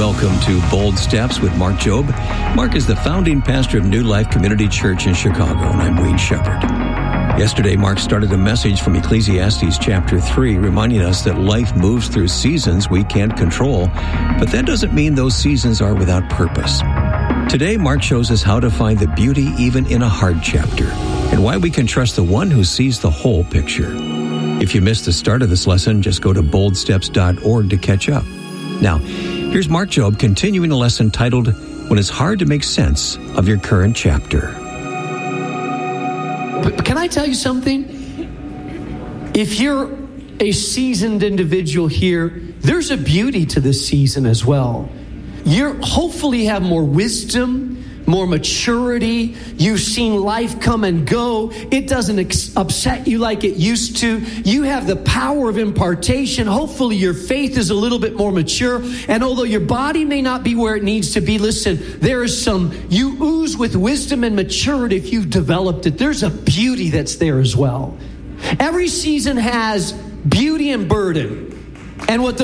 Welcome to Bold Steps with Mark Jobe. Mark is the founding pastor of New Life Community Church in Chicago, and I'm Wayne Shepherd. Yesterday, Mark started a message from Ecclesiastes chapter 3, reminding us that life moves through seasons we can't control, but that doesn't mean those seasons are without purpose. Today, Mark shows us how to find the beauty even in a hard chapter, and why we can trust the one who sees the whole picture. If you missed the start of this lesson, just go to boldsteps.org to catch up. Now, here's Mark Jobe continuing a lesson titled, When It's Hard to Make Sense of Your Current Chapter. But can I tell you something? If you're a seasoned individual here, there's a beauty to this season as well. You hopefully have more wisdom, more maturity. You've seen life come and go. It doesn't upset you like it used to. You have the power of impartation. Hopefully your faith is a little bit more mature. And although your body may not be where it needs to be, listen, there is you ooze with wisdom and maturity if you've developed it. There's a beauty that's there as well. Every season has beauty and burden. And what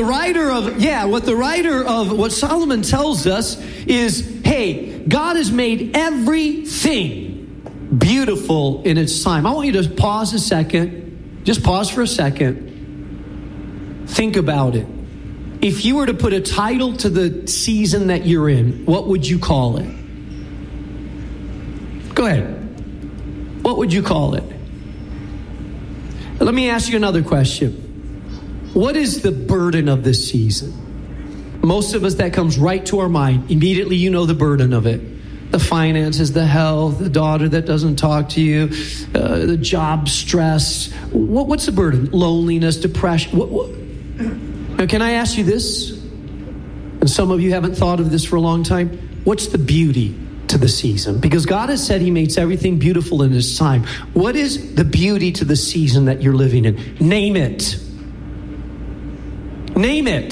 Solomon tells us is, hey, God has made everything beautiful in its time. I want you to pause a second. Just pause for a second. Think about it. If you were to put a title to the season that you're in, what would you call it? Go ahead. What would you call it? Let me ask you another question. What is the burden of this season? Most of us, that comes right to our mind. Immediately, you know the burden of it. The finances, the health, the daughter that doesn't talk to you, the job stress. What's the burden? Loneliness, depression. Now, can I ask you this? And some of you haven't thought of this for a long time. What's the beauty to the season? Because God has said He makes everything beautiful in His time. What is the beauty to the season that you're living in? Name it. Name it.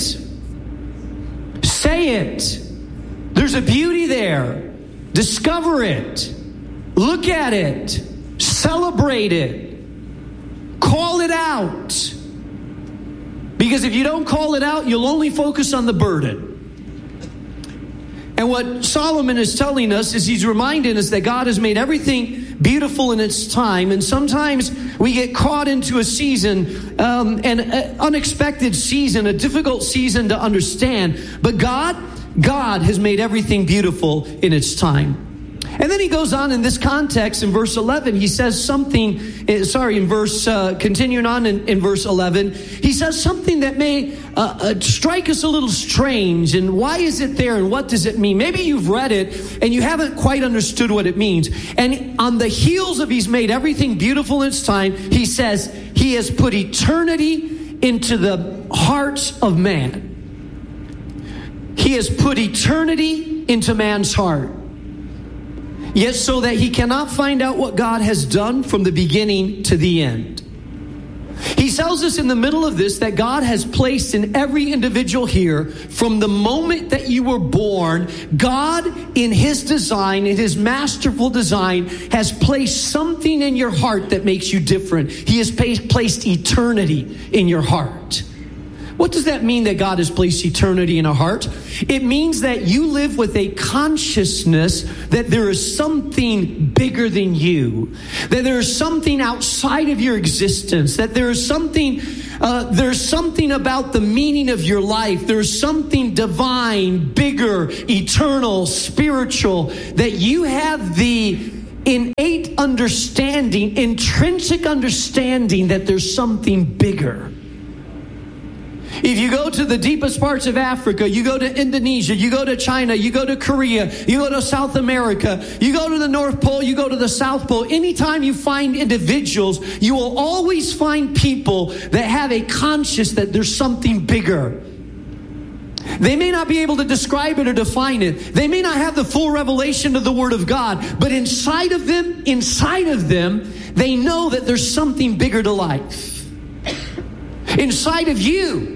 Say it. There's a beauty there. Discover it. Look at it. Celebrate it. Call it out. Because if you don't call it out, you'll only focus on the burden. And what Solomon is telling us is he's reminding us that God has made everything beautiful in its time. And sometimes we get caught into a season, an unexpected season, a difficult season to understand. But God has made everything beautiful in its time. And then he goes on in this context in verse 11. He says something, continuing on in verse 11, he says something that may strike us a little strange. And why is it there and what does it mean? Maybe you've read it and you haven't quite understood what it means. And on the heels of He's made everything beautiful in its time, he says He has put eternity into the hearts of man. He has put eternity into man's heart. Yet so that he cannot find out what God has done from the beginning to the end. He tells us in the middle of this that God has placed in every individual here, from the moment that you were born, God in His design, in His masterful design, has placed something in your heart that makes you different. He has placed eternity in your heart. What does that mean, that God has placed eternity in a heart? It means that you live with a consciousness that there is something bigger than you, that there is something outside of your existence, that there is something about the meaning of your life. There's something divine, bigger, eternal, spiritual, that you have the innate understanding, intrinsic understanding that there's something bigger. If you go to the deepest parts of Africa, you go to Indonesia, you go to China, you go to Korea, you go to South America, you go to the North Pole, you go to the South Pole. Anytime you find individuals, you will always find people that have a conscience that there's something bigger. They may not be able to describe it or define it. They may not have the full revelation of the Word of God, but inside of them, they know that there's something bigger to life. Inside of you,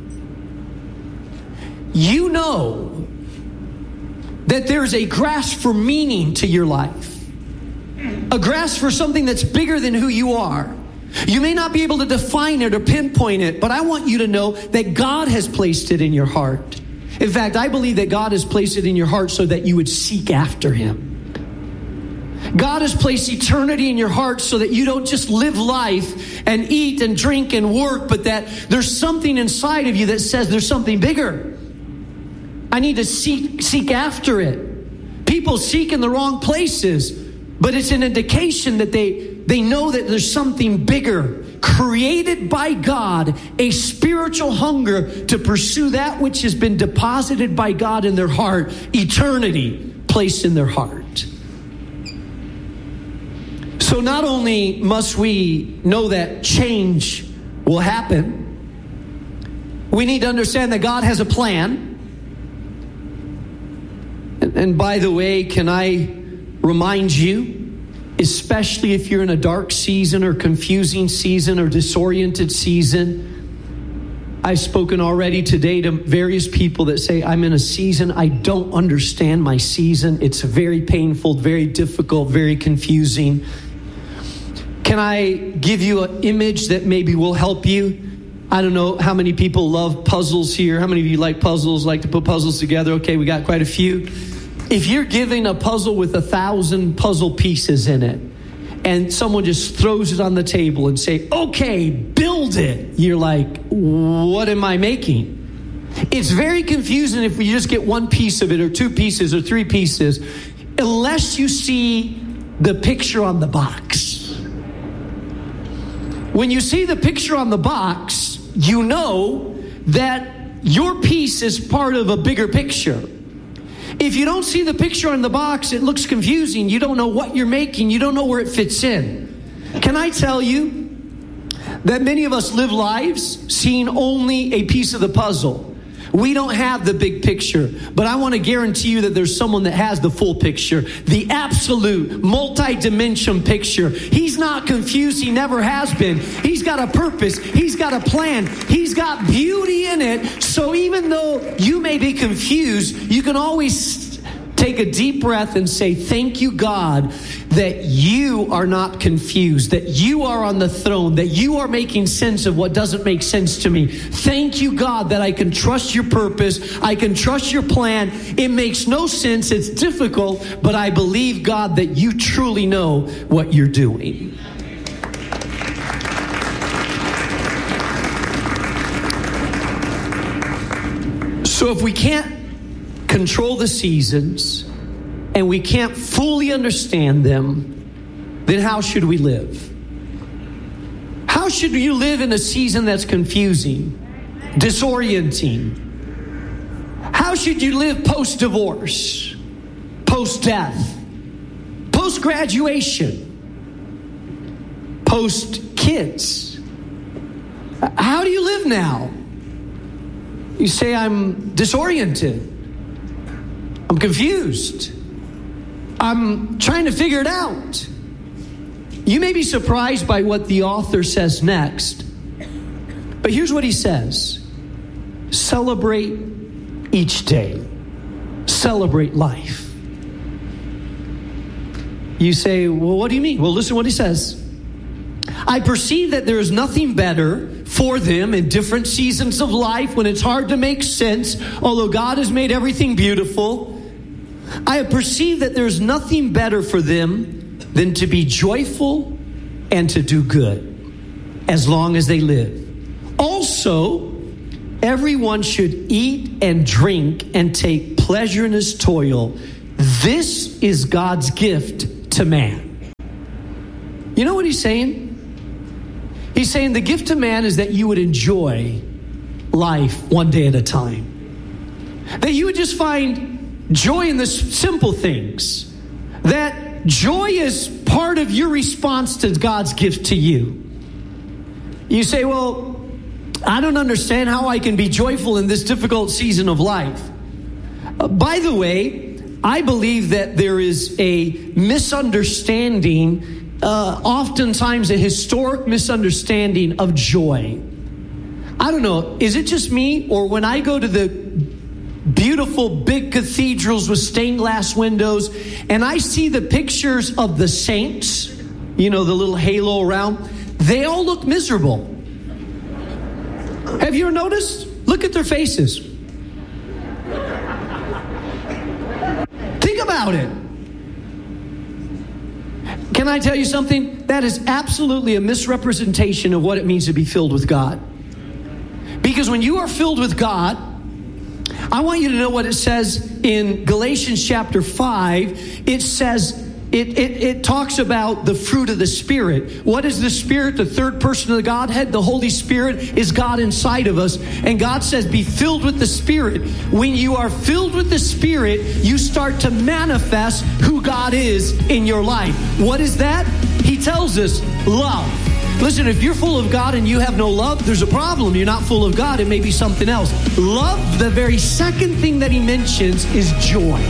you know that there's a grasp for meaning to your life. A grasp for something that's bigger than who you are. You may not be able to define it or pinpoint it, but I want you to know that God has placed it in your heart. In fact, I believe that God has placed it in your heart so that you would seek after Him. God has placed eternity in your heart so that you don't just live life and eat and drink and work, but that there's something inside of you that says there's something bigger. I need to seek after it. People seek in the wrong places, but it's an indication that they know that there's something bigger, created by God, a spiritual hunger to pursue that which has been deposited by God in their heart, eternity placed in their heart. So not only must we know that change will happen, we need to understand that God has a plan. And by the way, can I remind you, especially if you're in a dark season or confusing season or disoriented season, I've spoken already today to various people that say, I'm in a season, I don't understand my season. It's very painful, very difficult, very confusing. Can I give you an image that maybe will help you? I don't know how many people love puzzles here. How many of you like puzzles, like to put puzzles together? Okay, we got quite a few. If you're giving a puzzle with 1,000 puzzle pieces in it, and someone just throws it on the table and say, okay, build it. You're like, what am I making? It's very confusing if you just get one piece of it or two pieces or three pieces, unless you see the picture on the box. When you see the picture on the box, you know that your piece is part of a bigger picture. If you don't see the picture on the box, it looks confusing. You don't know what you're making. You don't know where it fits in. Can I tell you that many of us live lives seeing only a piece of the puzzle? We don't have the big picture, but I want to guarantee you that there's someone that has the full picture, the absolute multi-dimension picture. He's not confused. He never has been. He's got a purpose. He's got a plan. He's got beauty in it. So even though you may be confused, you can always take a deep breath and say, thank you, God, that you are not confused, that you are on the throne, that you are making sense of what doesn't make sense to me. Thank you, God, that I can trust your purpose. I can trust your plan. It makes no sense. It's difficult, but I believe, God, that you truly know what you're doing. So if we can't control the seasons and we can't fully understand them, then how should we live? How should you live in a season that's confusing, disorienting? How should you live post-divorce, post-death, post-graduation, post-kids? How do you live now? You say, I'm disoriented. I'm confused. I'm trying to figure it out. You may be surprised by what the author says next, but here's what he says. Celebrate each day. Celebrate life. You say, well, what do you mean? Well, listen to what he says. I perceive that there is nothing better for them in different seasons of life when it's hard to make sense, although God has made everything beautiful. I have perceived that there's nothing better for them than to be joyful and to do good as long as they live. Also, everyone should eat and drink and take pleasure in his toil. This is God's gift to man. You know what he's saying? He's saying the gift to man is that you would enjoy life one day at a time. That you would just find joy in the simple things. That joy is part of your response to God's gift to you. You say, well, I don't understand how I can be joyful in this difficult season of life. By the way, I believe that there is a misunderstanding, oftentimes a historic misunderstanding of joy. I don't know, is it just me, or when I go to the beautiful big cathedrals with stained glass windows and I see the pictures of the saints, you know, the little halo around, they all look miserable. Have you ever noticed? Look at their faces. about it. Can I tell you something? That is absolutely a misrepresentation of what it means to be filled with God. Because when you are filled with God, I want you to know what it says in Galatians chapter 5. It says, it talks about the fruit of the Spirit. What is the Spirit? The third person of the Godhead. The Holy Spirit is God inside of us. And God says, be filled with the Spirit. When you are filled with the Spirit, you start to manifest who God is in your life. What is that? He tells us, love. Listen, if you're full of God and you have no love, there's a problem. You're not full of God. It may be something else. Love, the very second thing that he mentions, is joy.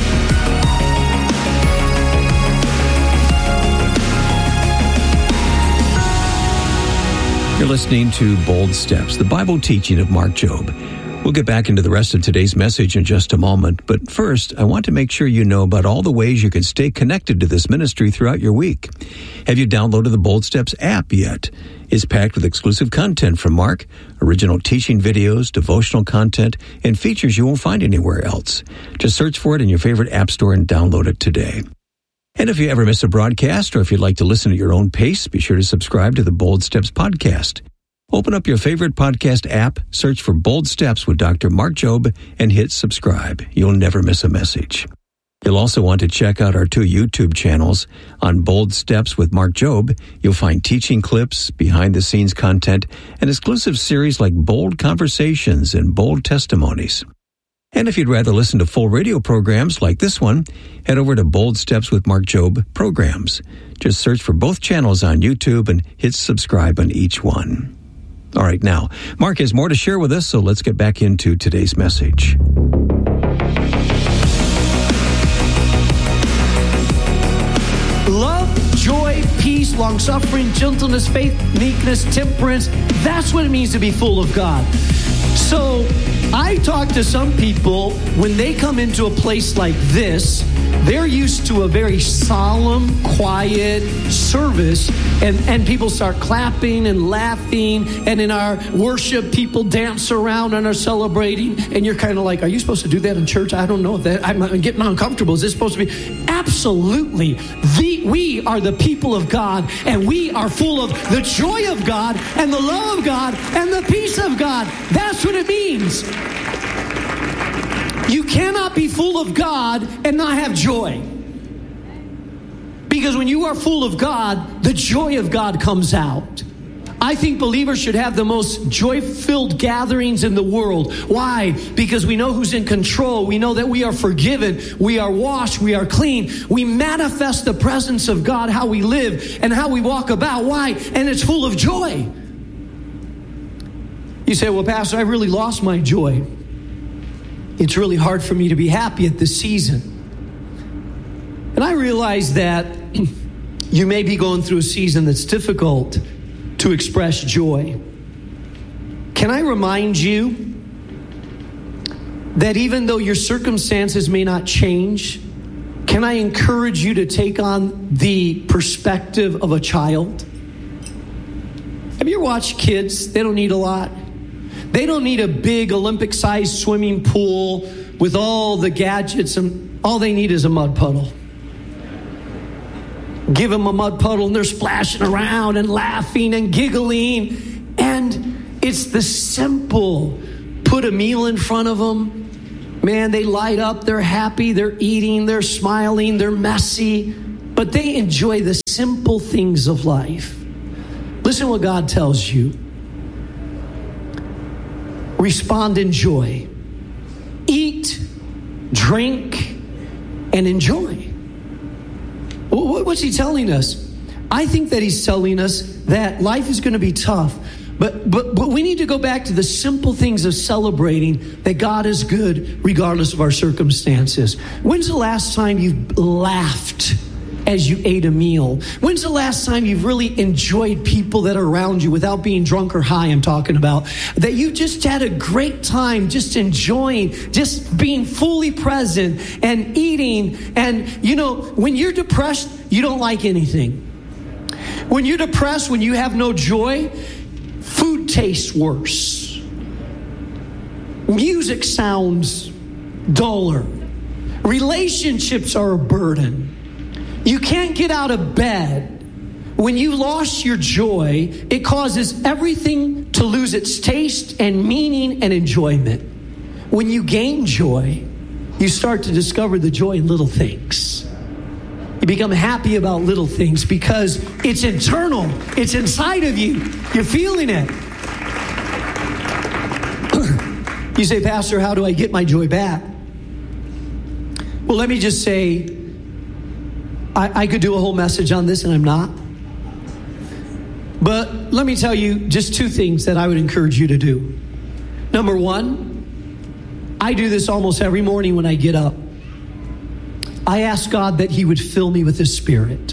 You're listening to Bold Steps, the Bible teaching of Mark Jobe. We'll get back into the rest of today's message in just a moment, but first, I want to make sure you know about all the ways you can stay connected to this ministry throughout your week. Have you downloaded the Bold Steps app yet? It's packed with exclusive content from Mark, original teaching videos, devotional content, and features you won't find anywhere else. Just search for it in your favorite app store and download it today. And if you ever miss a broadcast, or if you'd like to listen at your own pace, be sure to subscribe to the Bold Steps podcast. Open up your favorite podcast app, search for Bold Steps with Dr. Mark Jobe, and hit subscribe. You'll never miss a message. You'll also want to check out our 2 YouTube channels. On Bold Steps with Mark Jobe, you'll find teaching clips, behind-the-scenes content, and exclusive series like Bold Conversations and Bold Testimonies. And if you'd rather listen to full radio programs like this one, head over to Bold Steps with Mark Jobe programs. Just search for both channels on YouTube and hit subscribe on each one. All right, now, Mark has more to share with us, so let's get back into today's message. Love, joy, peace, long-suffering, gentleness, faith, meekness, temperance. That's what it means to be full of God. So I talk to some people, when they come into a place like this, they're used to a very solemn, quiet service, and people start clapping and laughing, and in our worship, people dance around and are celebrating, and you're kind of like, are you supposed to do that in church? I don't know if that, I'm getting uncomfortable. Is this supposed to be? Absolutely. We are the people of God, and we are full of the joy of God, and the love of God, and the peace of God. That's what it means. You cannot be full of God and not have joy. Because when you are full of God, the joy of God comes out. I think believers should have the most joy-filled gatherings in the world. Why? Because we know who's in control. We know that we are forgiven. We are washed. We are clean. We manifest the presence of God, how we live and how we walk about. Why? And it's full of joy. You say, well, Pastor, I really lost my joy. It's really hard for me to be happy at this season. And I realize that you may be going through a season that's difficult to express joy. Can I remind you that even though your circumstances may not change, can I encourage you to take on the perspective of a child? Have you ever watched kids? They don't need a lot. They don't need a big Olympic-sized swimming pool with all the gadgets, and all they need is a mud puddle. Give them a mud puddle and they're splashing around and laughing and giggling. And it's the simple. Put a meal in front of them. Man, they light up. They're happy. They're eating. They're smiling. They're messy. But they enjoy the simple things of life. Listen what God tells you. Respond in joy. Eat, drink, and enjoy. What's he telling us? I think that he's telling us that life is going to be tough. But we need to go back to the simple things of celebrating that God is good regardless of our circumstances. When's the last time you've laughed as you ate a meal? When's the last time you've really enjoyed people that are around you without being drunk or high, I'm talking about? That you just had a great time just enjoying, just being fully present and eating. And, you know, when you're depressed, you don't like anything. When you're depressed, when you have no joy, food tastes worse. Music sounds duller. Relationships are a burden. You can't get out of bed. When you lost your joy, it causes everything to lose its taste and meaning and enjoyment. When you gain joy, you start to discover the joy in little things. You become happy about little things because it's internal. It's inside of you. You're feeling it. You say, Pastor, how do I get my joy back? Well, let me just say, I could do a whole message on this, and I'm not. But let me tell you just two things that I would encourage you to do. Number one, I do this almost every morning when I get up. I ask God that He would fill me with His Spirit.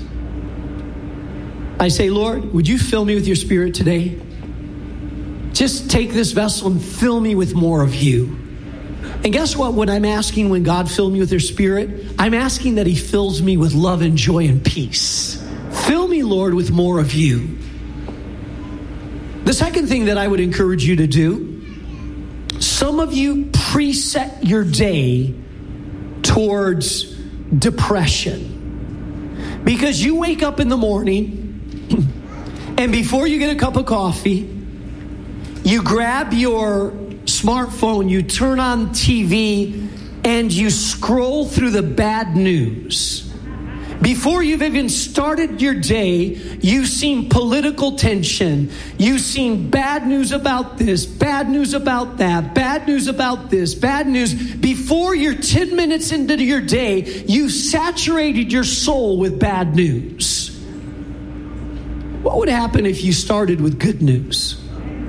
I say, Lord, would you fill me with your Spirit today? Just take this vessel and fill me with more of you. And guess what? When I'm asking when God filled me with your Spirit, I'm asking that He fills me with love and joy and peace. Fill me, Lord, with more of you. The second thing that I would encourage you to do, some of you preset your day towards depression. Because you wake up in the morning and before you get a cup of coffee, you grab your smartphone, you turn on TV, and you scroll through the bad news. Before you've even started your day, you've seen political tension. You've seen bad news about this, bad news about that, bad news about this, bad news. Before you're 10 minutes into your day, you've saturated your soul with bad news. What would happen if you started with good news?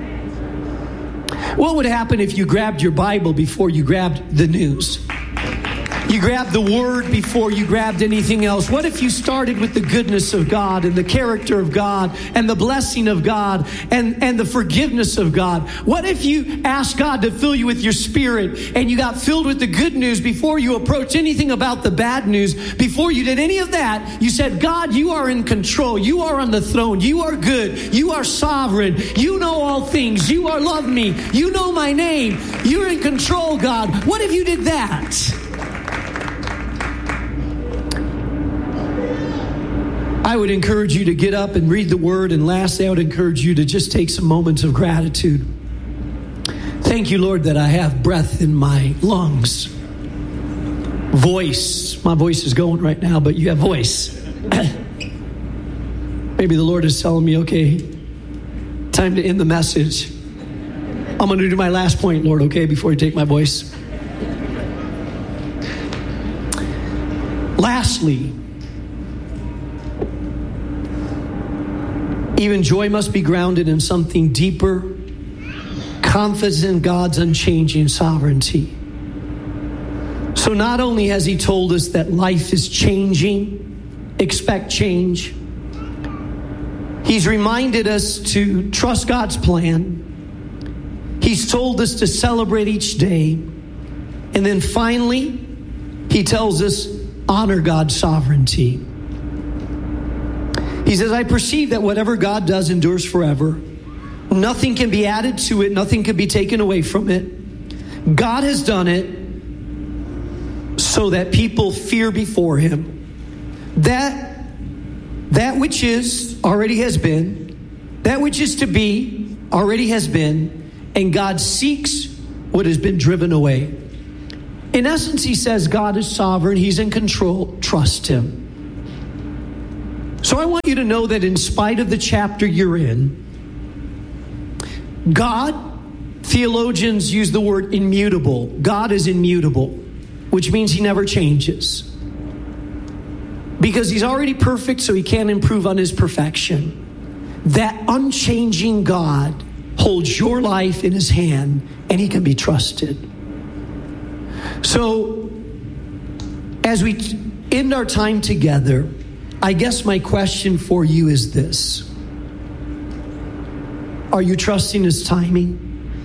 What would happen if you grabbed your Bible before you grabbed the news? You grabbed the Word before you grabbed anything else. What if you started with the goodness of God and the character of God and the blessing of God and the forgiveness of God? What if you asked God to fill you with your Spirit and you got filled with the good news before you approached anything about the bad news? Before you did any of that, you said, God, you are in control. You are on the throne. You are good. You are sovereign. You know all things. You are love me. You know my name. You're in control, God. What if you did that? I would encourage you to get up and read the Word. And lastly, I would encourage you to just take some moments of gratitude. Thank you, Lord, that I have breath in my lungs. Voice. My voice is going right now, but you have voice. Maybe the Lord is telling me, okay, time to end the message. I'm going to do my last point, Lord, okay, before you take my voice. Lastly, even joy must be grounded in something deeper, confidence in God's unchanging sovereignty. So not only has He told us that life is changing, expect change, He's reminded us to trust God's plan. He's told us to celebrate each day. And then finally, He tells us, honor God's sovereignty. He says, I perceive that whatever God does endures forever. Nothing can be added to it. Nothing can be taken away from it. God has done it so that people fear before Him. That which is already has been. That which is to be already has been. And God seeks what has been driven away. In essence, He says God is sovereign. He's in control. Trust Him. So I want you to know that in spite of the chapter you're in, God, theologians use the word immutable. God is immutable, which means He never changes. Because He's already perfect, so He can't improve on His perfection. That unchanging God holds your life in His hand, and He can be trusted. So, as we end our time together, I guess my question for you is this. Are you trusting His timing?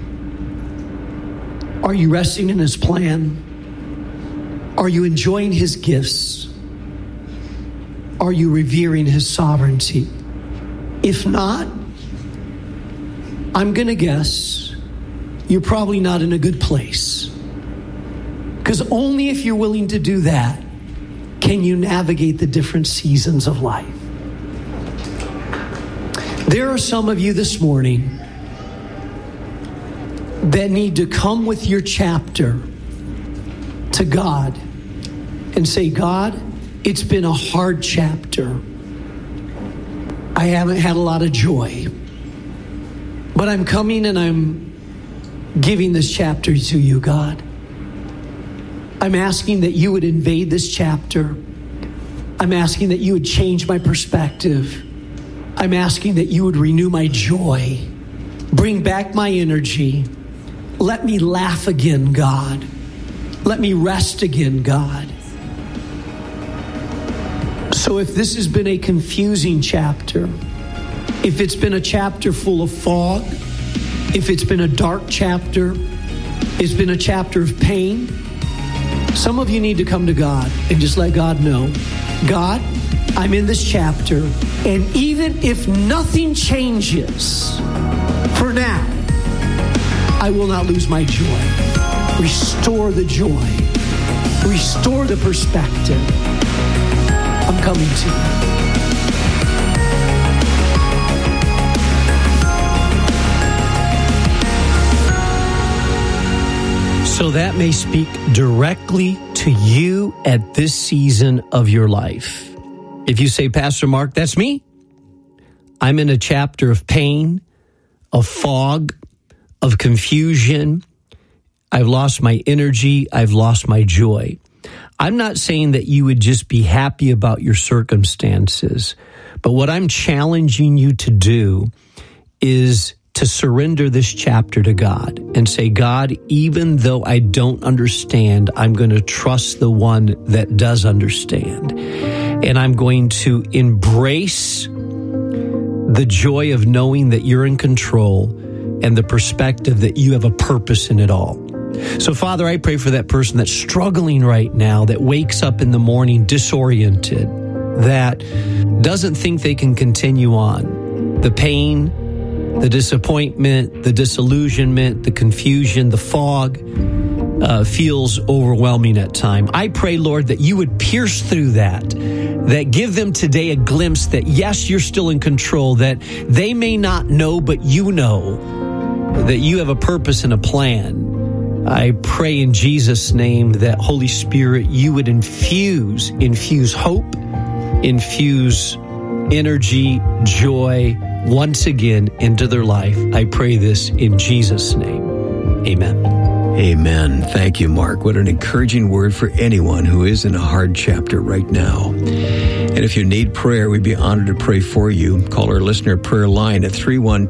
Are you resting in His plan? Are you enjoying His gifts? Are you revering His sovereignty? If not, I'm going to guess you're probably not in a good place. Because Because only if you're willing to do that can you navigate the different seasons of life. There are some of you this morning that need to come with your chapter to God and say, God, it's been a hard chapter. I haven't had a lot of joy. But I'm coming and I'm giving this chapter to you, God. I'm asking that you would invade this chapter. I'm asking that you would change my perspective. I'm asking that you would renew my joy. Bring back my energy. Let me laugh again, God. Let me rest again, God. So if this has been a confusing chapter, if it's been a chapter full of fog, if it's been a dark chapter, it's been a chapter of pain, some of you need to come to God and just let God know, God, I'm in this chapter, and even if nothing changes for now, I will not lose my joy. Restore the joy. Restore the perspective. I'm coming to you. So that may speak directly to you at this season of your life. If you say, Pastor Mark, that's me. I'm in a chapter of pain, of fog, of confusion. I've lost my energy. I've lost my joy. I'm not saying that you would just be happy about your circumstances, but what I'm challenging you to do is to surrender this chapter to God and say, God, even though I don't understand, I'm going to trust the one that does understand. And I'm going to embrace the joy of knowing that you're in control and the perspective that you have a purpose in it all. So, Father, I pray for that person that's struggling right now, that wakes up in the morning disoriented, that doesn't think they can continue on. The pain, the disappointment, the disillusionment, the confusion, the fog feels overwhelming at times. I pray, Lord, that you would pierce through that give them today a glimpse that, yes, you're still in control, that they may not know, but you know that you have a purpose and a plan. I pray in Jesus' name that, Holy Spirit, you would infuse hope, infuse energy, joy, once again into their life. I pray this in Jesus' name. Amen. Amen. Thank you, Mark. What an encouraging word for anyone who is in a hard chapter right now. And if you need prayer, we'd be honored to pray for you. Call our listener prayer line at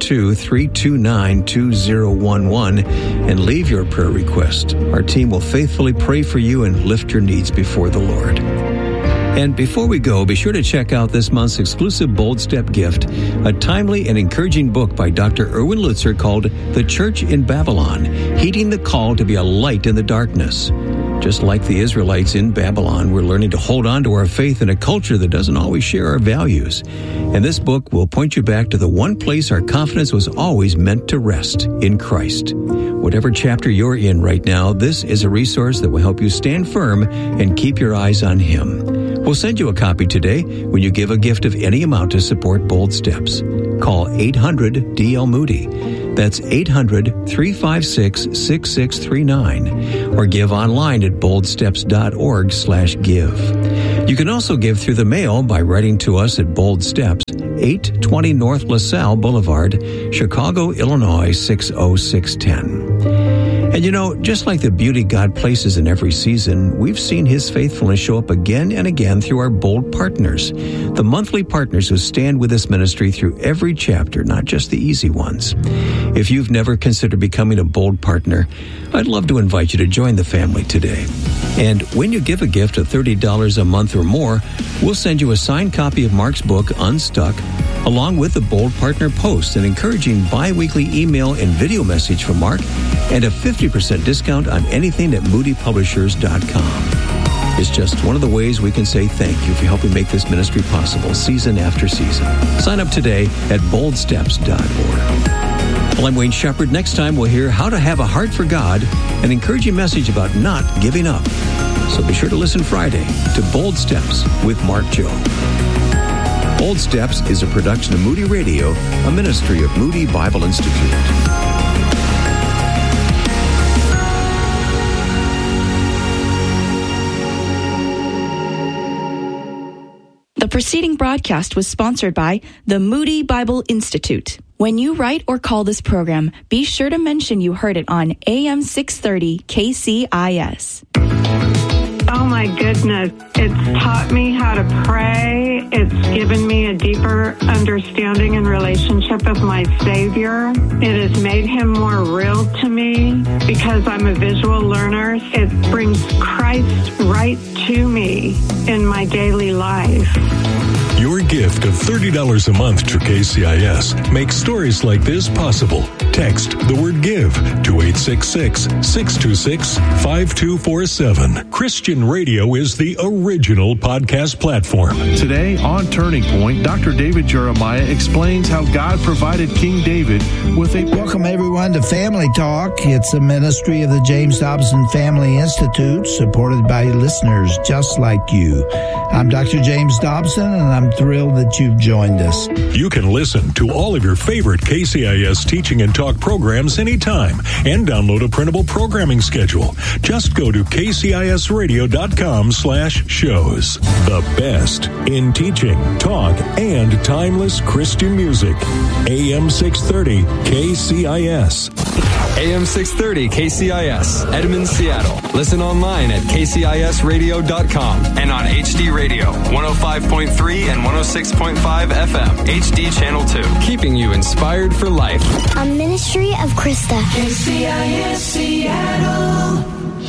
312-329-2011 and leave your prayer request. Our team will faithfully pray for you and lift your needs before the Lord. And before we go, be sure to check out this month's exclusive Bold Step gift, a timely and encouraging book by Dr. Erwin Lutzer called The Church in Babylon, Heeding the Call to be a Light in the Darkness. Just like the Israelites in Babylon, we're learning to hold on to our faith in a culture that doesn't always share our values. And this book will point you back to the one place our confidence was always meant to rest, in Christ. Whatever chapter you're in right now, this is a resource that will help you stand firm and keep your eyes on Him. We'll send you a copy today when you give a gift of any amount to support Bold Steps. Call 800-DL-MOODY. That's 800-356-6639. Or give online at boldsteps.org/give. You can also give through the mail by writing to us at Bold Steps, 820 North LaSalle Boulevard, Chicago, Illinois, 60610. And you know, just like the beauty God places in every season, we've seen His faithfulness show up again and again through our Bold partners, the monthly partners who stand with this ministry through every chapter, not just the easy ones. If you've never considered becoming a Bold partner, I'd love to invite you to join the family today. And when you give a gift of $30 a month or more, we'll send you a signed copy of Mark's book, Unstuck, along with the Bold Partner Post, an encouraging bi-weekly email and video message from Mark, and a 50% discount on anything at moodypublishers.com. It's just one of the ways we can say thank you for helping make this ministry possible season after season. Sign up today at boldsteps.org. Well, I'm Wayne Shepherd. Next time we'll hear how to have a heart for God, an encouraging message about not giving up. So be sure to listen Friday to Bold Steps with Mark Jobe. Bold Steps is a production of Moody Radio, a ministry of Moody Bible Institute. The preceding broadcast was sponsored by the Moody Bible Institute. When you write or call this program, be sure to mention you heard it on AM 630 KCIS. Oh my goodness. It's taught me how to pray. It's given me a deeper understanding and relationship of my Savior. It has made him more real to me because I'm a visual learner. It brings Christ right to me in my daily life. Your gift of $30 a month to KCIS makes stories like this possible. Text the word GIVE to 866-626-5247. Christian radio is the original podcast platform. Today on Turning Point, Dr. David Jeremiah explains how God provided King David with a... Welcome everyone to Family Talk. It's a ministry of the James Dobson Family Institute, supported by listeners just like you. I'm Dr. James Dobson, and I'm thrilled that you've joined us. You can listen to all of your favorite KCIS teaching and talk programs anytime and download a printable programming schedule. Just go to kcisradio.com/shows. The best in teaching, talk, and timeless Christian music. AM 630 KCIS. AM 630 KCIS, Edmond, Seattle. Listen online at kcisradio.com and on HD Radio, 105.3 and 106.5 FM, HD Channel 2. Keeping you inspired for life. A ministry of Krista. KCIS Seattle.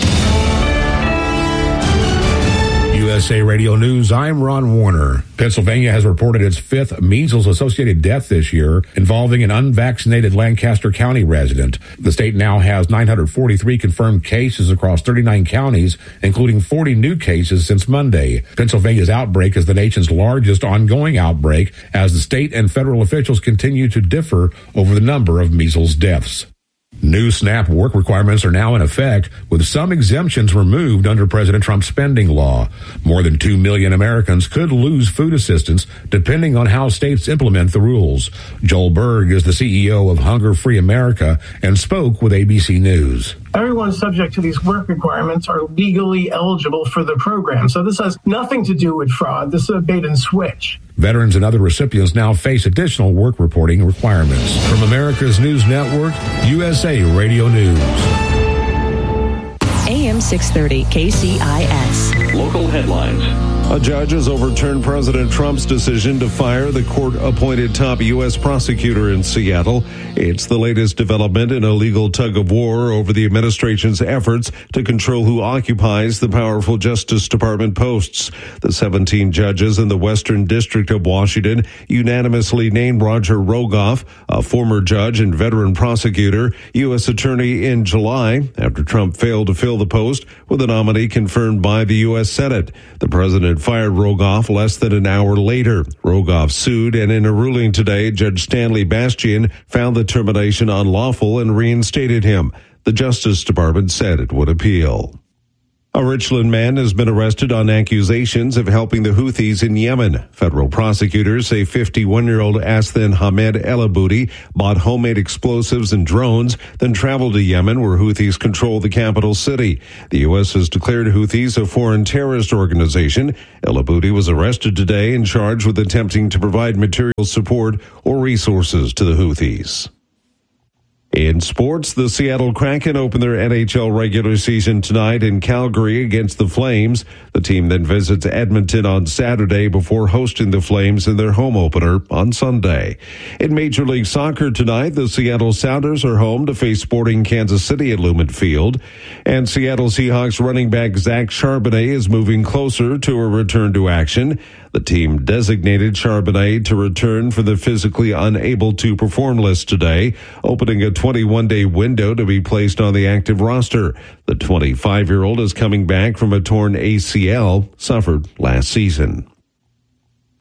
USA Radio News, I'm Ron Warner. Pennsylvania has reported its fifth measles-associated death this year involving an unvaccinated Lancaster County resident. The state now has 943 confirmed cases across 39 counties, including 40 new cases since Monday. Pennsylvania's outbreak is the nation's largest ongoing outbreak as the state and federal officials continue to differ over the number of measles deaths. New SNAP work requirements are now in effect, with some exemptions removed under President Trump's spending law. More than 2 million Americans could lose food assistance depending on how states implement the rules. Joel Berg is the CEO of Hunger Free America and spoke with ABC News. Everyone subject to these work requirements are legally eligible for the program. So this has nothing to do with fraud. This is a bait and switch. Veterans and other recipients now face additional work reporting requirements. From America's News Network, USA Radio News. AM 630 KCIS. Local headlines. A judge has overturned President Trump's decision to fire the court-appointed top U.S. prosecutor in Seattle. It's the latest development in a legal tug-of-war over the administration's efforts to control who occupies the powerful Justice Department posts. The 17 judges in the Western District of Washington unanimously named Roger Rogoff, a former judge and veteran prosecutor, U.S. attorney in July after Trump failed to fill the post with a nominee confirmed by the U.S. Senate. The president fired Rogoff less than an hour later. Rogoff sued, and in a ruling today, Judge Stanley Bastian found the termination unlawful and reinstated him. The Justice Department said it would appeal. A Richland man has been arrested on accusations of helping the Houthis in Yemen. Federal prosecutors say 51-year-old Aslan Hamed El Aboudi bought homemade explosives and drones, then traveled to Yemen, where Houthis control the capital city. The U.S. has declared Houthis a foreign terrorist organization. El Aboudi was arrested today and charged with attempting to provide material support or resources to the Houthis. In sports, the Seattle Kraken open their NHL regular season tonight in Calgary against the Flames. The team then visits Edmonton on Saturday before hosting the Flames in their home opener on Sunday. In Major League Soccer tonight, the Seattle Sounders are home to face Sporting Kansas City at Lumen Field. And Seattle Seahawks running back Zach Charbonnet is moving closer to a return to action. The team designated Charbonnet to return for the physically unable to perform list today, opening a 21-day window to be placed on the active roster. The 25-year-old is coming back from a torn ACL suffered last season.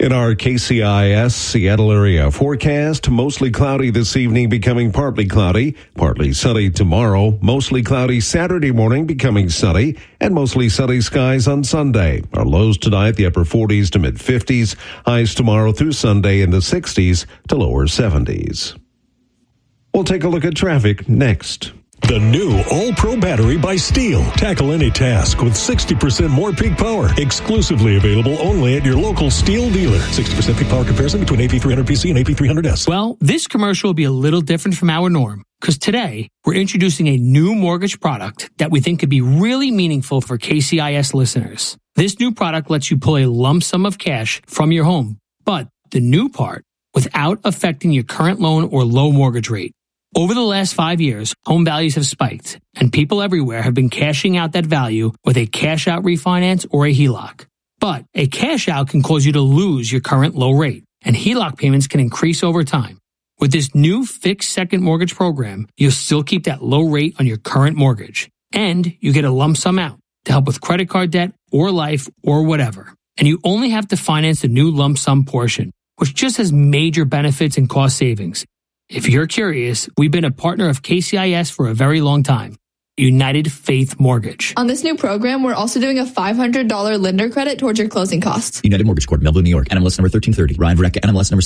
In our KCIS Seattle area forecast, mostly cloudy this evening, becoming partly cloudy, partly sunny tomorrow, mostly cloudy Saturday morning, becoming sunny, and mostly sunny skies on Sunday. Our lows tonight, the upper 40s to mid 50s, highs tomorrow through Sunday in the 60s to lower 70s. We'll take a look at traffic next. The new All-Pro battery by Steel. Tackle any task with 60% more peak power. Exclusively available only at your local Steel dealer. 60% peak power comparison between AP300PC and AP300S. Well, this commercial will be a little different from our norm, because today we're introducing a new mortgage product that we think could be really meaningful for KCIS listeners. This new product lets you pull a lump sum of cash from your home, but the new part, without affecting your current loan or low mortgage rate. Over the last 5 years, home values have spiked, and people everywhere have been cashing out that value with a cash-out refinance or a HELOC. But a cash-out can cause you to lose your current low rate, and HELOC payments can increase over time. With this new fixed second mortgage program, you'll still keep that low rate on your current mortgage, and you get a lump sum out to help with credit card debt or life or whatever. And you only have to finance the new lump sum portion, which just has major benefits and cost savings. If you're curious, we've been a partner of KCIS for a very long time. United Faith Mortgage. On this new program, we're also doing a $500 lender credit towards your closing costs. United Mortgage Corp, Melville, New York. NMLS number 1330. Ryan Verrecka, NMLS number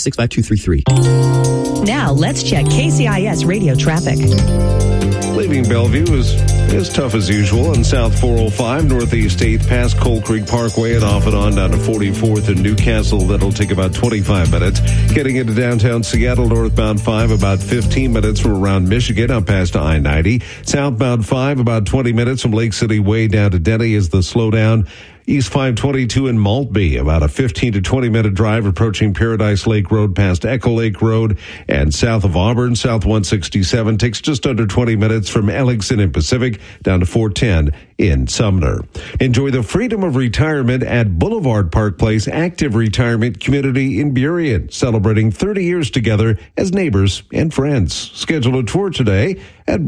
65233. Now, let's check KCIS radio traffic. Leaving Bellevue is tough as usual on South 405, Northeast 8th, past Coal Creek Parkway and off and on down to 44th in Newcastle. That'll take about 25 minutes. Getting into downtown Seattle, northbound 5, about 15 minutes from around Michigan up past I-90. Southbound 5, about 20 minutes from Lake City Way down to Denny is the slowdown. East 522 in Maltby, about a 15 to 20 minute drive approaching Paradise Lake Road past Echo Lake Road, and south of Auburn, South 167 takes just under 20 minutes from Ellingson and Pacific down to 410 in Sumner. Enjoy the freedom of retirement at Boulevard Park Place Active Retirement Community in Burien, celebrating 30 years together as neighbors and friends. Schedule a tour today at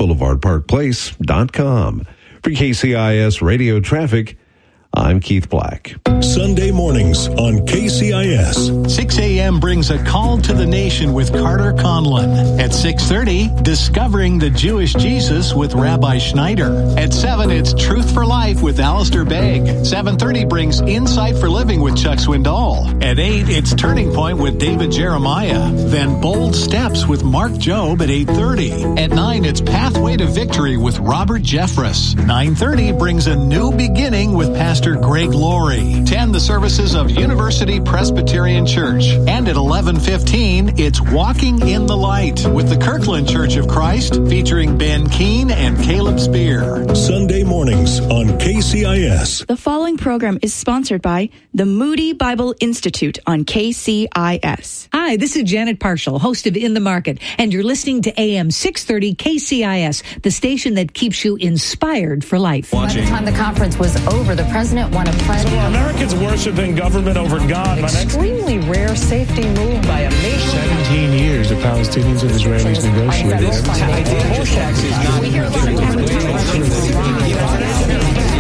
boulevardparkplace.com. For KCIS Radio Traffic, I'm Keith Black. Sunday mornings on KCIS. 6 a.m. brings a call to the nation with Carter Conlon. At 6:30, Discovering the Jewish Jesus with Rabbi Schneider. At 7, it's Truth for Life with Alistair Begg. 7:30 brings Insight for Living with Chuck Swindoll. At 8, it's Turning Point with David Jeremiah. Then Bold Steps with Mark Jobe at 8:30. At 9, it's Pathway to Victory with Robert Jeffress. 9:30 brings A New Beginning with Pastor Greg Laurie. 10, the services of University Presbyterian Church. And at 11:15, it's Walking in the Light with the Kirkland Church of Christ, featuring Ben Keene and Caleb Spear. Sunday mornings on KCIS. The following program is sponsored by the Moody Bible Institute on KCIS. Hi, this is Janet Parshall, host of In the Market, and you're listening to AM 630 KCIS, the station that keeps you inspired for life. By the time the conference was over, the president won a pledge. So Americans worshiping government over God. Extremely rare safety move by a nation. 17 years the Palestinians and Israelis negotiated. We hear a lot of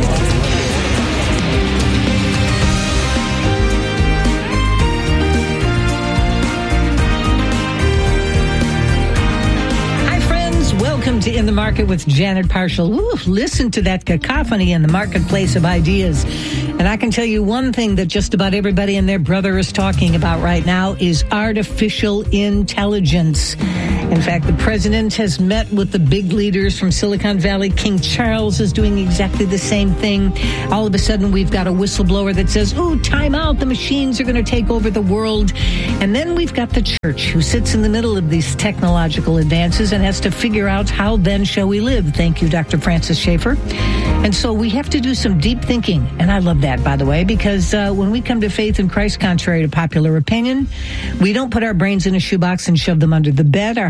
Welcome to In the Market with Janet Parshall. Ooh, listen to that cacophony in the marketplace of ideas. And I can tell you one thing that just about everybody and their brother is talking about right now is artificial intelligence. In fact, the president has met with the big leaders from Silicon Valley. King Charles is doing exactly the same thing. All of a sudden, we've got a whistleblower that says, "Ooh, time out, the machines are going to take over the world." And then we've got the church who sits in the middle of these technological advances and has to figure out how then shall we live. Thank you, Dr. Francis Schaeffer. And so we have to do some deep thinking. And I love that, by the way, because when we come to faith in Christ, contrary to popular opinion, we don't put our brains in a shoebox and shove them under the bed. Our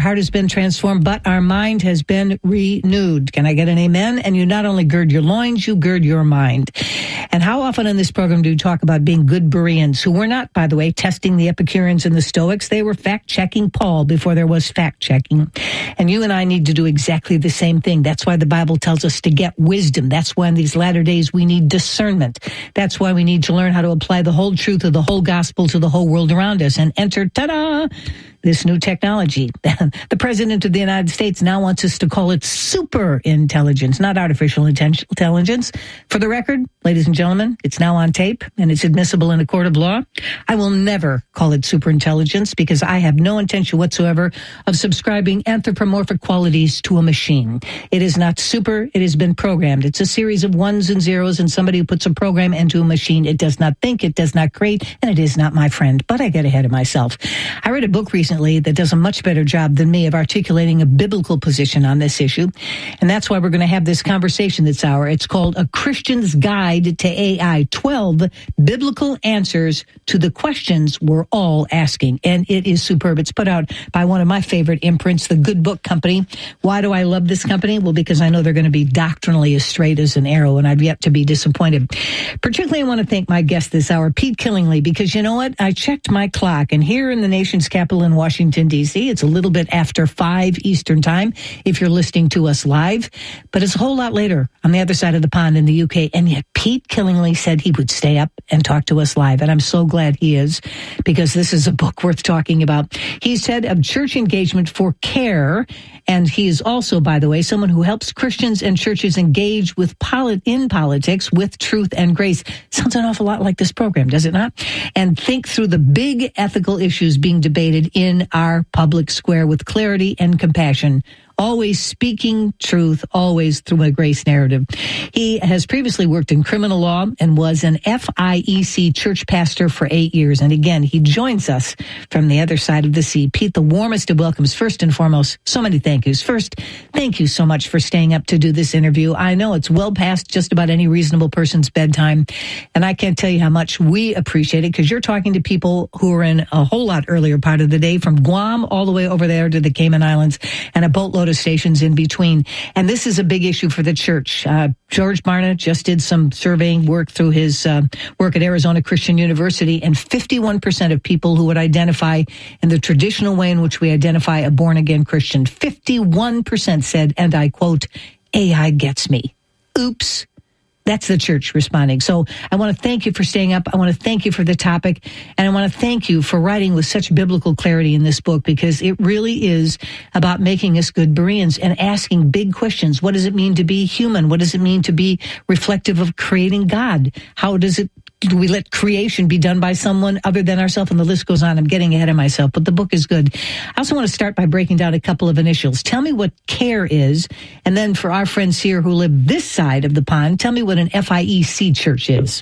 heart has been transformed, but our mind has been renewed. Can I get an amen? And you not only gird your loins, you gird your mind. And how often in this program do we talk about being good Bereans, who were not, by the way, testing the Epicureans and the Stoics. They were fact-checking Paul before there was fact-checking. And you and I need to do exactly the same thing. That's why the Bible tells us to get wisdom. That's why in these latter days we need discernment. That's why we need to learn how to apply the whole truth of the whole gospel to the whole world around us and enter, ta-da, this new technology. The President of the United States now wants us to call it super intelligence, not artificial intelligence. For the record, ladies and gentlemen, it's now on tape and it's admissible in a court of law. I will never call it super intelligence because I have no intention whatsoever of subscribing anthropomorphic qualities to a machine. It is not super. It has been programmed. It's a series of ones and zeros, and somebody who puts a program into a machine. It does not think, it does not create, and it is not my friend. But I get ahead of myself. I read a book recently that does a much better job than me of articulating a biblical position on this issue. And that's why we're going to have this conversation this hour. It's called A Christian's Guide to AI, 12 Biblical Answers to the Questions We're All Asking. And it is superb. It's put out by one of my favorite imprints, the Good Book Company. Why do I love this company? Well, because I know they're going to be doctrinally as straight as an arrow, and I've yet to be disappointed. Particularly, I want to thank my guest this hour, Pete Killingly, because you know what? I checked my clock, and here in the nation's capital in Washington, D.C., it's a little bit after 5 Eastern time if you're listening to us live, but it's a whole lot later on the other side of the pond in the UK, and yet Pete Killingly said he would stay up and talk to us live, and I'm so glad he is, because this is a book worth talking about. He's head of church engagement for CARE, and he is also, by the way, someone who helps Christians and churches engage with in politics with truth and grace. Sounds an awful lot like this program, does it not? And think through the big ethical issues being debated in our public square with clarity and compassion. Always speaking truth, always through a grace narrative. He has previously worked in criminal law and was an FIEC church pastor for 8 years. And again, he joins us from the other side of the sea. Pete, the warmest of welcomes. First and foremost, so many thank yous. First, thank you so much for staying up to do this interview. I know it's well past just about any reasonable person's bedtime, and I can't tell you how much we appreciate it, because you're talking to people who are in a whole lot earlier part of the day, from Guam all the way over there to the Cayman Islands, and a boatload of stations in between. And this is a big issue for the church. George Barna just did some surveying work through his work at Arizona Christian University, and 51% of people who would identify in the traditional way in which we identify a born-again Christian, 51% said, and I quote, "AI gets me." Oops. That's the church responding. So I want to thank you for staying up. I want to thank you for the topic. And I want to thank you for writing with such biblical clarity in this book, because it really is about making us good Bereans and asking big questions. What does it mean to be human? What does it mean to be reflective of creating God? Do we let creation be done by someone other than ourselves? And the list goes on. I'm getting ahead of myself, but the book is good. I also want to start by breaking down a couple of initials. Tell me what CARE is, and then for our friends here who live this side of the pond, tell me what an FIEC church is.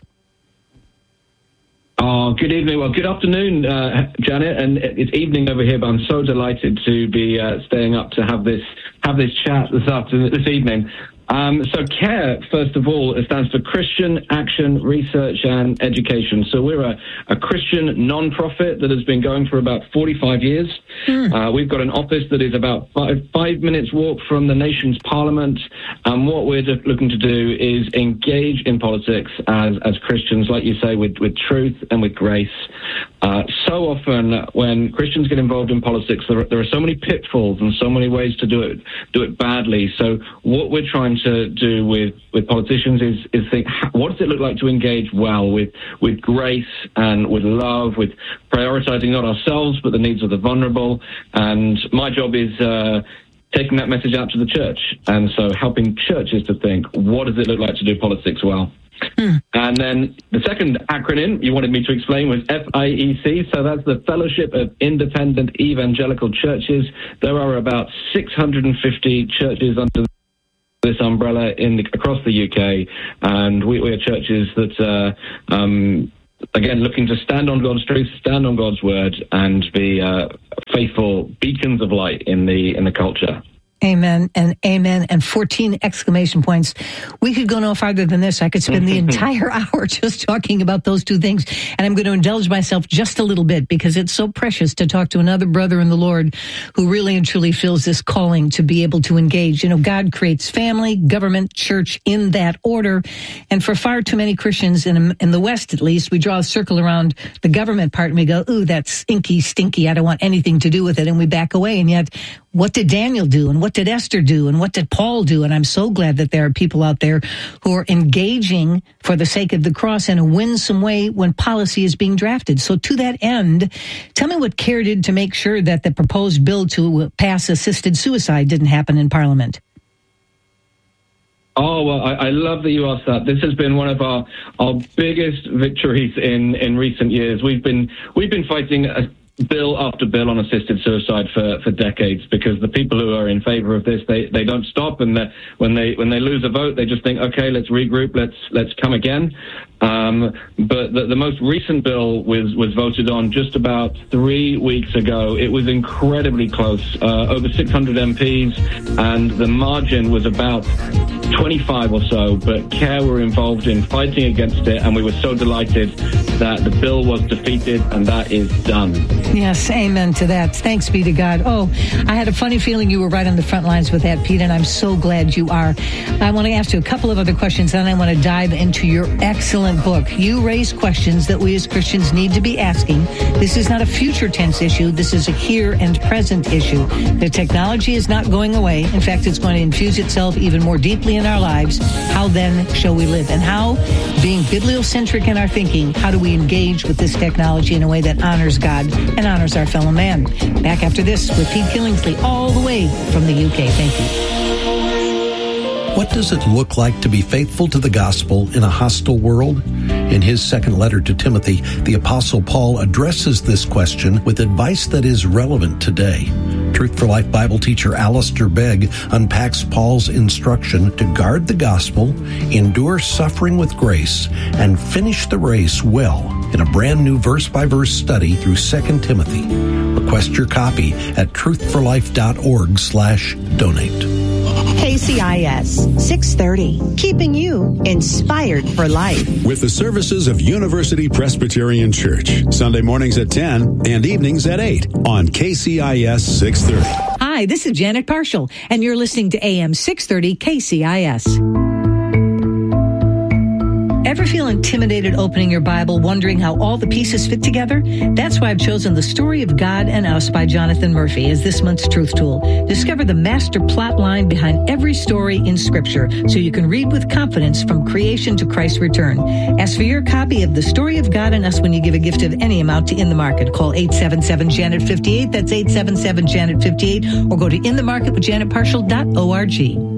Oh, good evening. Well, good afternoon, Janet, and it's evening over here, but I'm so delighted to be staying up to have this chat this evening. So CARE, first of all, it stands for Christian Action, Research and Education. So we're a Christian non-profit that has been going for about 45 years. We've got an office that is about five minutes walk from the nation's parliament. And what we're just looking to do is engage in politics as Christians, like you say, with truth and with grace. So often when Christians get involved in politics, there are so many pitfalls and so many ways to do it badly. So what we're trying to do with politicians is think, what does it look like to engage well with grace and with love, with prioritizing not ourselves but the needs of the vulnerable. And my job is taking that message out to the church, and so helping churches to think, what does it look like to do politics well? And then the second acronym you wanted me to explain was FIEC, so that's the Fellowship of Independent Evangelical Churches. There are about 650 churches under this umbrella across the UK, and we are churches that again, looking to stand on God's truth, stand on God's word, and be faithful beacons of light in the culture. Amen and amen and 14 exclamation points. We could go no farther than this. I could spend the entire hour just talking about those two things. And I'm going to indulge myself just a little bit because it's so precious to talk to another brother in the Lord who really and truly feels this calling to be able to engage. You know, God creates family, government, church in that order. And for far too many Christians in the West, at least, we draw a circle around the government part and we go, ooh, that's inky, stinky. I don't want anything to do with it. And we back away. And yet, what did Daniel do? And what did Esther do? And what did Paul do? And I'm so glad that there are people out there who are engaging for the sake of the cross in a winsome way when policy is being drafted. So to that end, tell me what CARE did to make sure that the proposed bill to pass assisted suicide didn't happen in Parliament. Oh, well, I love that you asked that. This has been one of our biggest victories in recent years. We've been fighting bill after bill on assisted suicide for decades because the people who are in favor of this, they don't stop, and when they lose a vote, they just think, okay, let's regroup, let's come again. But the most recent bill was voted on just about 3 weeks ago. It was incredibly close, over 600 MPs, and the margin was about 25 or so, but CARE were involved in fighting against it, and we were so delighted that the bill was defeated, and that is done. Yes, amen to that. Thanks be to God. Oh, I had a funny feeling you were right on the front lines with that, Pete, and I'm so glad you are. I want to ask you a couple of other questions, then I want to dive into your excellent book. You raise questions that we as Christians need to be asking. This is not a future tense issue. This is a here and present issue. The technology is not going away. In fact, it's going to infuse itself even more deeply in our lives. How then shall we live? And how, being bibliocentric in our thinking, how do we engage with this technology in a way that honors God and honors our fellow man? Back after this with Pete Killingsley, all the way from the UK. Thank you. What does it look like to be faithful to the gospel in a hostile world? In his second letter to Timothy, the Apostle Paul addresses this question with advice that is relevant today. Truth for Life Bible teacher Alistair Begg unpacks Paul's instruction to guard the gospel, endure suffering with grace, and finish the race well in a brand new verse-by-verse study through 2 Timothy. Request your copy at truthforlife.org/donate. KCIS 630, keeping you inspired for life. With the services of University Presbyterian Church, Sunday mornings at 10 and evenings at 8 on KCIS 630. Hi, this is Janet Parshall, and you're listening to AM 630 KCIS. Ever feel intimidated opening your Bible, wondering how all the pieces fit together? That's why I've chosen The Story of God and Us by Jonathan Murphy as this month's Truth Tool. Discover the master plot line behind every story in Scripture so you can read with confidence from creation to Christ's return. Ask for your copy of The Story of God and Us when you give a gift of any amount to In the Market. Call 877-JANET-58, that's 877-JANET-58, or go to inthemarketwithjanetparshall.org.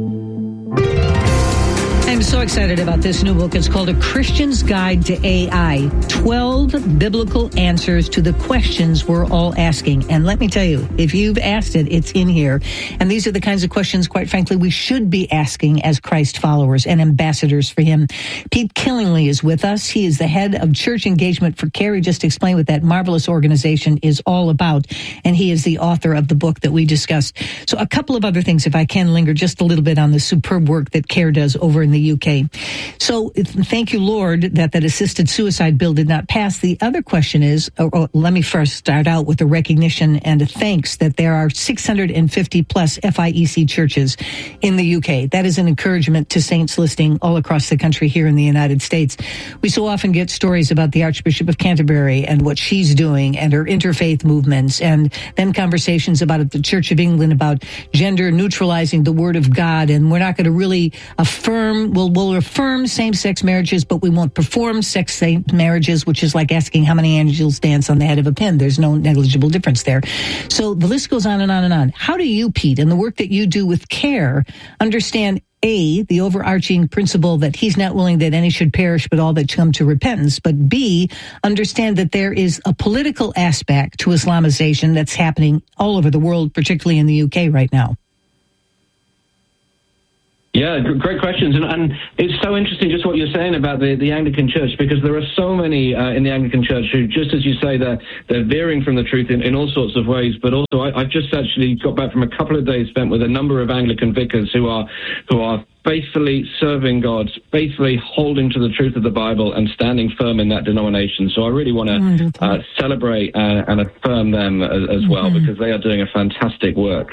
I'm so excited about this new book. It's called A Christian's Guide to AI, 12 Biblical Answers to the Questions We're All Asking. And let me tell you, if you've asked it, it's in here. And these are the kinds of questions, quite frankly, we should be asking as Christ followers and ambassadors for him. Pete Killingsley is with us. He is the head of church engagement for CARE. He just explained what that marvelous organization is all about. And he is the author of the book that we discussed. So a couple of other things, if I can linger just a little bit on the superb work that CARE does over in the UK. So thank you, Lord, that assisted suicide bill did not pass. The other question is, let me first start out with a recognition and a thanks that there are 650 plus FIEC churches in the UK. That is an encouragement to saints listening all across the country here in the United States. We so often get stories about the Archbishop of Canterbury and what she's doing and her interfaith movements, and then conversations about the Church of England about gender neutralizing the Word of God, and we're not going to really affirm, we'll affirm same-sex marriages, but we won't perform sex-same marriages, which is like asking how many angels dance on the head of a pin. There's no negligible difference there. So the list goes on and on and on. How do you, Pete, and the work that you do with CARE, understand A, the overarching principle that he's not willing that any should perish, but all that come to repentance, but B, understand that there is a political aspect to Islamization that's happening all over the world, particularly in the UK right now? Yeah, great questions. And it's so interesting just what you're saying about the Anglican Church, because there are so many in the Anglican Church who, just as you say, they're veering from the truth in all sorts of ways. But also, I've just actually got back from a couple of days spent with a number of Anglican vicars who are faithfully serving God, faithfully holding to the truth of the Bible and standing firm in that denomination. So I really want to celebrate and affirm them as well, because they are doing a fantastic work.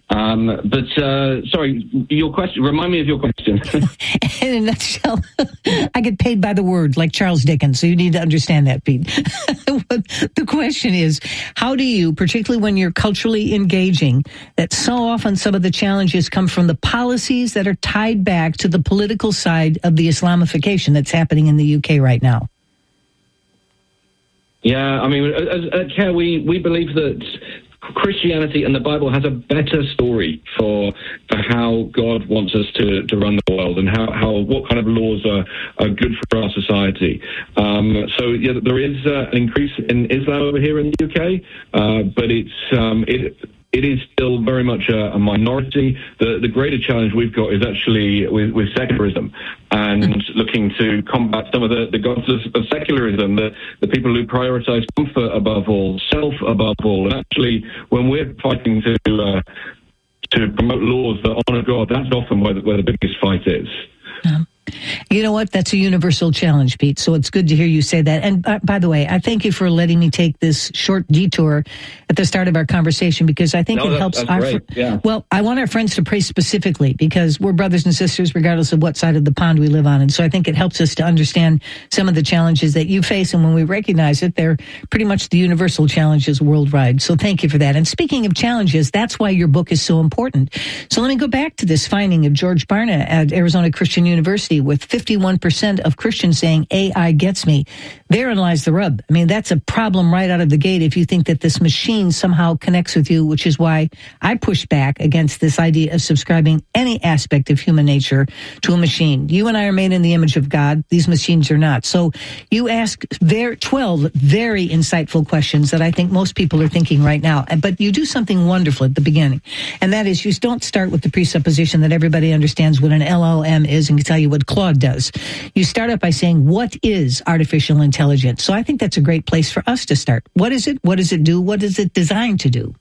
Sorry, your question, remind me of your question. In a nutshell, I get paid by the word, like Charles Dickens, so you need to understand that, Pete. The question is, how do you, particularly when you're culturally engaging, that so often some of the challenges come from the policies that are tied back to the political side of the Islamification that's happening in the UK right now? Yeah, I mean, at CARE, we believe that Christianity and the Bible has a better story for how God wants us to run the world, and what kind of laws are good for our society. So yeah, there is an increase in Islam over here in the UK, but it is still very much a minority. The greater challenge we've got is actually with secularism, and looking to combat some of the gods of secularism, the people who prioritize comfort above all, self above all. And actually, when we're fighting to promote laws that honor God, that's often where the biggest fight is. You know what? That's a universal challenge, Pete. So it's good to hear you say that. And by the way, I thank you for letting me take this short detour at the start of our conversation, because I think it helps. Well, I want our friends to pray specifically, because we're brothers and sisters regardless of what side of the pond we live on. And so I think it helps us to understand some of the challenges that you face. And when we recognize it, they're pretty much the universal challenges worldwide. So thank you for that. And speaking of challenges, that's why your book is so important. So let me go back to this finding of George Barna at Arizona Christian University, with 51% of Christians saying AI gets me. Therein lies the rub. I mean, that's a problem right out of the gate if you think that this machine somehow connects with you, which is why I push back against this idea of subscribing any aspect of human nature to a machine. You and I are made in the image of God. These machines are not. So you ask 12 very insightful questions that I think most people are thinking right now. But you do something wonderful at the beginning, and that is you don't start with the presupposition that everybody understands what an LLM is and can tell you what Claude does. You start up by saying, what is artificial intelligence? So I think that's a great place for us to start. What is it? What does it do? What is it designed to do?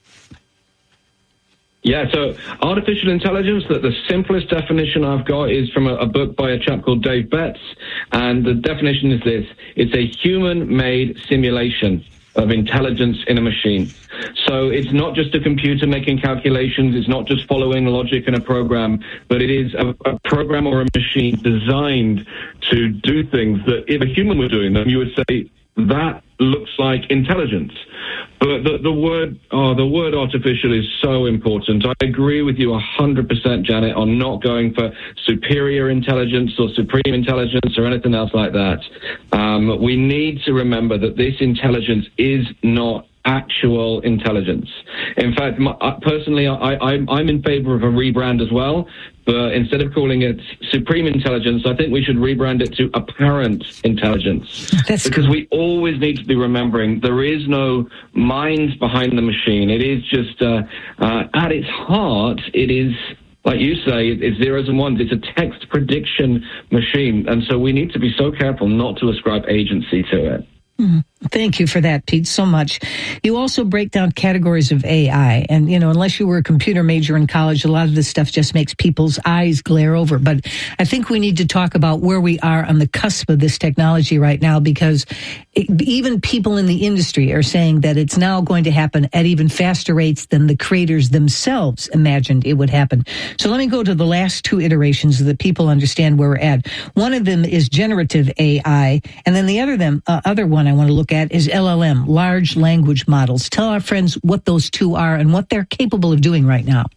Yeah, so artificial intelligence, the simplest definition I've got is from a book by a chap called Dave Betts, and the definition is this: it's a human-made simulation of intelligence in a machine. So it's not just a computer making calculations, it's not just following logic in a program, but it is a program or a machine designed to do things that if a human were doing them, you would say, that looks like intelligence. But the word artificial is so important. I agree with you 100%, Janet, on not going for superior intelligence or supreme intelligence or anything else like that. We need to remember that this intelligence is not actual intelligence. In fact, personally, I'm in favor of a rebrand as well. But instead of calling it supreme intelligence, I think we should rebrand it to apparent intelligence. Because we always need to be remembering there is no mind behind the machine. It is just, at its heart, it is, like you say, it's zeros and ones. It's a text prediction machine. And so we need to be so careful not to ascribe agency to it. Thank you for that, Pete, so much. You also break down categories of AI. And, unless you were a computer major in college, a lot of this stuff just makes people's eyes glare over. But I think we need to talk about where we are on the cusp of this technology right now, because even people in the industry are saying that it's now going to happen at even faster rates than the creators themselves imagined it would happen. So let me go to the last two iterations so that people understand where we're at. One of them is generative AI, and then the other one I want to look at is LLM, large language models. Tell our friends what those two are and what they're capable of doing right now.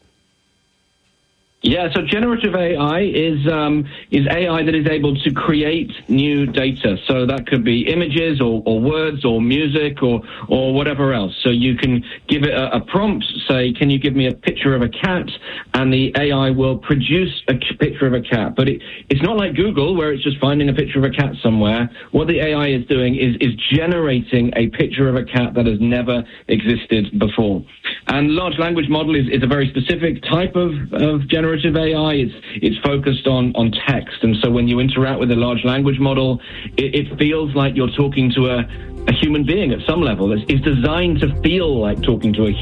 Yeah, so generative AI is AI that is able to create new data. So that could be images or words or music or whatever else. So you can give it a prompt, say, can you give me a picture of a cat? And the AI will produce a picture of a cat. But it's not like Google, where it's just finding a picture of a cat somewhere. What the AI is doing is generating a picture of a cat that has never existed before. And large language model is a very specific type of generative generative AI. It's focused on text, and so when you interact with a large language model, it feels like you're talking to a human being at some level. It's designed to feel like talking to a